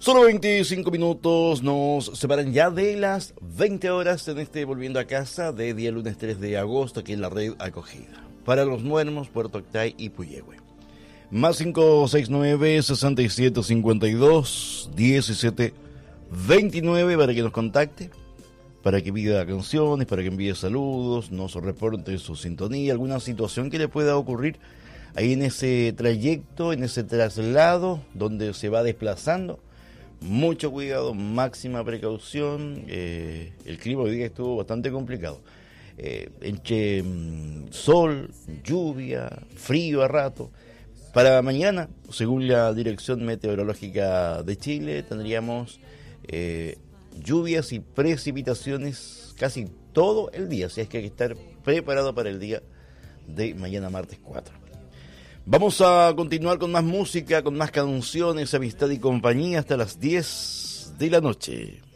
Solo 25 minutos nos separan ya de las 20 horas en este Volviendo a Casa de día lunes 3 de agosto aquí en la red acogida. Para Los Muermos, Puerto Octay y Puyehue. Más 569-6752-1729 para que nos contacte, para que pida canciones, para que envíe saludos, nos reporte su sintonía, alguna situación que le pueda ocurrir ahí en ese trayecto, en ese traslado donde se va desplazando. Mucho cuidado, máxima precaución. El clima hoy día estuvo bastante complicado. Entre sol, lluvia, frío a rato. Para mañana, según la Dirección Meteorológica de Chile, tendríamos lluvias y precipitaciones casi todo el día. Así es que hay que estar preparado para el día de mañana, martes 4. Vamos a continuar con más música, con más canciones, amistad y compañía hasta las 10 de la noche.